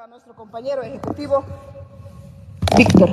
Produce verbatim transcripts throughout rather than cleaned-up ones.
a nuestro compañero ejecutivo, Víctor.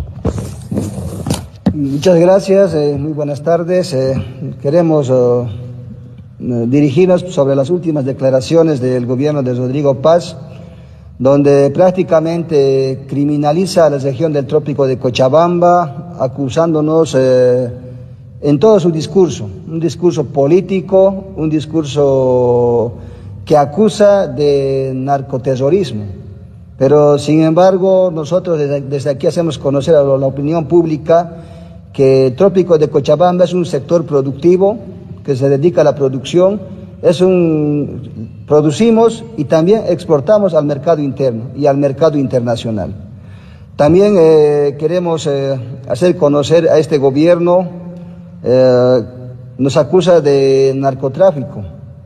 Muchas gracias, eh, muy buenas tardes. Eh, queremos uh, dirigirnos sobre las últimas declaraciones del gobierno de Rodrigo Paz, donde prácticamente criminaliza a la región del Trópico de Cochabamba, acusándonos eh, en todo su discurso, un discurso político, un discurso que acusa de narcoterrorismo. Pero sin embargo nosotros desde, desde aquí hacemos conocer a la opinión pública que el Trópico de Cochabamba es un sector productivo que se dedica a la producción, es un, producimos y también exportamos al mercado interno y al mercado internacional. También eh, queremos eh, hacer conocer a este gobierno, eh, nos acusa de narcotráfico,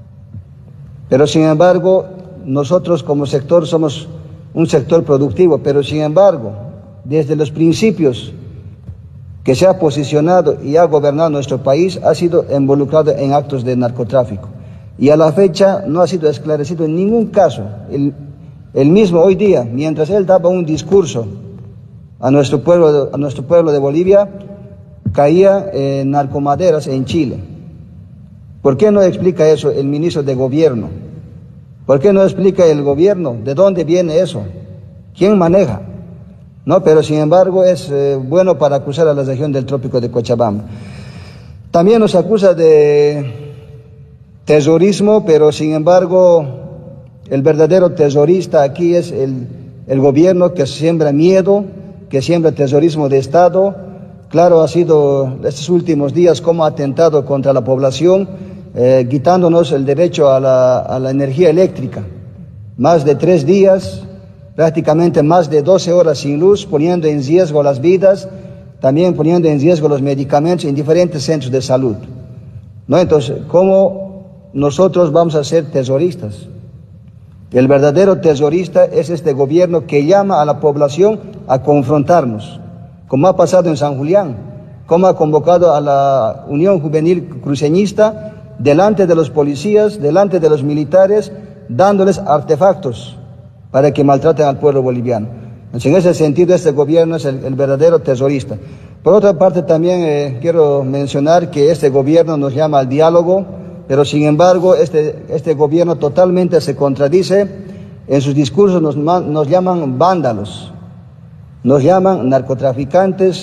pero sin embargo nosotros como sector somos un sector productivo, pero sin embargo desde los principios que se ha posicionado y ha gobernado nuestro país ha sido involucrado en actos de narcotráfico y a la fecha no ha sido esclarecido en ningún caso. El, el mismo hoy día, mientras él daba un discurso a nuestro pueblo, a nuestro pueblo de Bolivia, caía en narcomaderas en Chile. ¿Por qué no explica eso el ministro de Gobierno? ¿Por qué no explica el gobierno de dónde viene eso? ¿Quién maneja? No, pero sin embargo es eh, bueno para acusar a la región del Trópico de Cochabamba. También nos acusa de terrorismo, pero sin embargo el verdadero terrorista aquí es el, el gobierno que siembra miedo, que siembra terrorismo de Estado. Claro, ha sido estos últimos días como ha atentado contra la población, eh, quitándonos el derecho a la, a la energía eléctrica. Más de tres días, prácticamente más de doce horas sin luz, poniendo en riesgo las vidas, también poniendo en riesgo los medicamentos en diferentes centros de salud. ¿No? Entonces, ¿cómo nosotros vamos a ser terroristas? El verdadero terrorista es este gobierno que llama a la población a confrontarnos, como ha pasado en San Julián, como ha convocado a la Unión Juvenil Cruceñista delante de los policías, delante de los militares, dándoles artefactos para que maltraten al pueblo boliviano. Entonces, en ese sentido, este gobierno es el, el verdadero terrorista. Por otra parte, también eh, quiero mencionar que este gobierno nos llama al diálogo, pero sin embargo, este, este gobierno totalmente se contradice. En sus discursos nos, nos llaman vándalos, nos llaman narcotraficantes,